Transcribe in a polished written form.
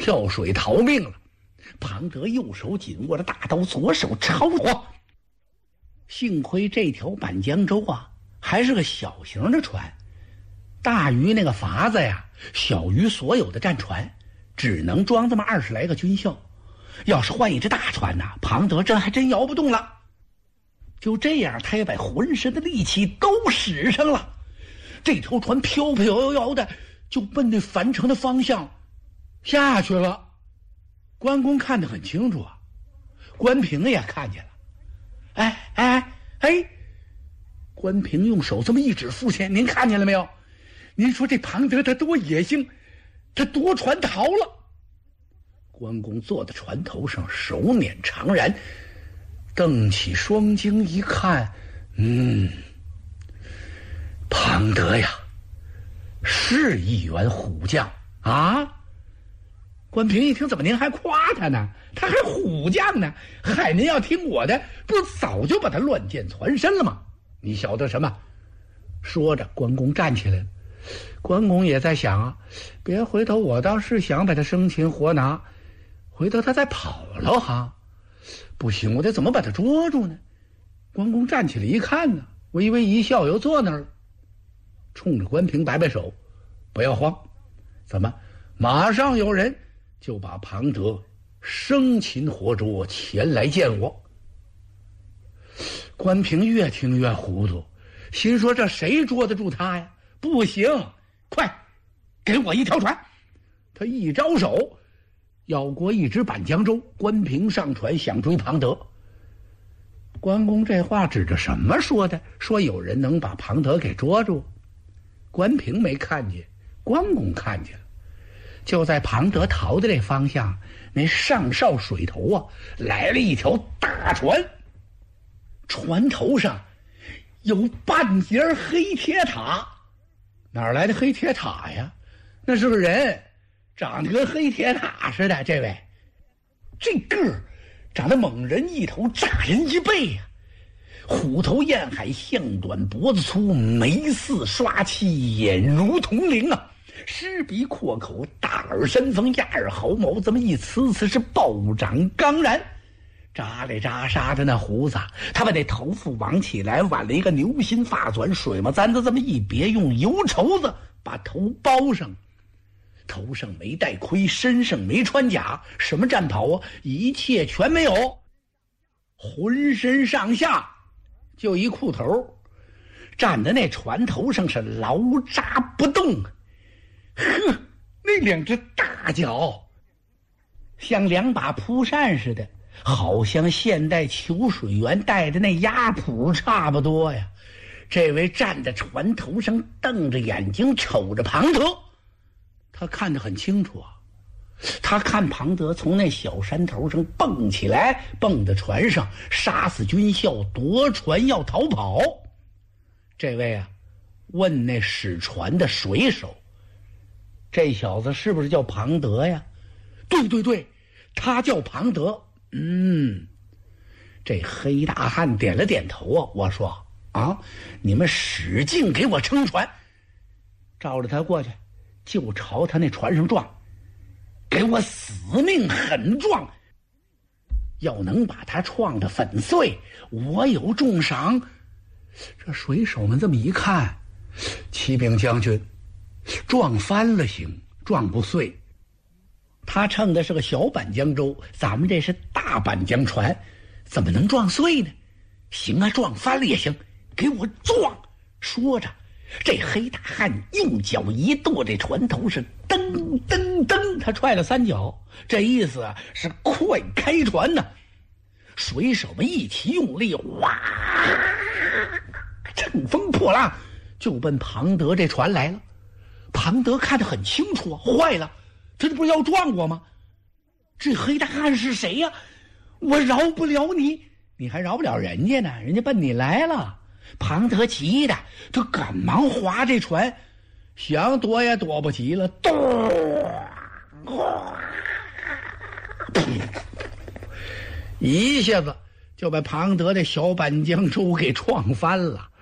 跳水逃命了。庞德右手紧握着大刀，左手抄火。幸亏这条板江州啊，还是个小型的船，大于那个筏子呀，小于所有的战船，只能装这么20来个军校。要是换一只大船呐，庞德还真摇不动了。就这样，他也把浑身的力气都使上了。这条船飘飘摇摇的就奔那樊城的方向下去了。关公看得很清楚啊，关平也看见了。关平用手这么一指父亲，您看见了没有？您说这庞德他多野性，他夺船逃了。关公坐在船头上，手捻长髯，瞪起双睛一看，庞德呀，是一员虎将啊！关平一听，怎么您还夸他呢？他还虎将呢？嗨，您要听我的，不是早就把他乱箭穿身了吗？你晓得什么？说着，关公站起来了。关公也在想啊，别回头，我倒是想把他生擒活拿，回头他再跑了哈，不行，我得怎么把他捉住呢？关公站起来一看呢，微微一笑，又坐那儿了，冲着关平摆摆手，不要慌，怎么？马上有人就把庞德生擒活捉前来见我。关平越听越糊涂，心说这谁捉得住他呀？不行，快给我一条船。他一招手，要过一只板江舟，关平上船想追庞德。关公这话指着什么说的？说有人能把庞德给捉住。关平没看见，关公看见了。就在庞德逃的这方向，那上哨水头啊，来了一条大船，船头上有半截黑铁塔。哪来的黑铁塔呀？那是个人，长得跟黑铁塔似的。这位，这个儿长得猛人一头，炸人一背呀，虎头燕海，项短脖子粗，眉似刷漆，眼如铜铃啊。狮鼻阔口，大耳山峰，压耳毫毛，这么一呲呲是暴长刚然，扎里扎沙的那胡子，他把那头发挽起来，挽了一个牛心发卷，水磨簪子这么一别，用油绸子把头包上，头上没戴盔，身上没穿甲，什么战袍啊，一切全没有，浑身上下就一裤头，站在那船头上是牢扎不动。呵，那两只大脚像两把蒲扇似的，好像现代求水员带的那鸭蹼差不多呀。这位站在船头上，瞪着眼睛瞅着庞德，他看得很清楚啊。他看庞德从那小山头上蹦起来，蹦到船上，杀死军校，夺船要逃跑。这位啊，问那使船的水手，这小子是不是叫庞德呀？对，他叫庞德。这黑大汉点了点头啊。我说啊，你们使劲给我撑船，照着他过去，就朝他那船上撞，给我死命狠撞，要能把他撞得粉碎，我有重赏。这水手们这么一看，启禀将军，撞翻了行，撞不碎。他乘的是个小板江舟，咱们这是大板江船，怎么能撞碎呢？行啊，撞翻了也行，给我撞！说着，这黑大汉右脚一跺，这船头是噔噔噔，他踹了3脚，这意思啊是快开船呢。水手们一起用力，哇，乘风破浪就奔庞德这船来了。庞德看得很清楚啊，坏了，这不是要撞我吗？这黑大汉是谁呀？我饶不了你，你还饶不了人家呢，人家奔你来了。庞德急的，他赶忙划这船，想躲也躲不及了，一下子就把庞德的小板江舟给撞翻了。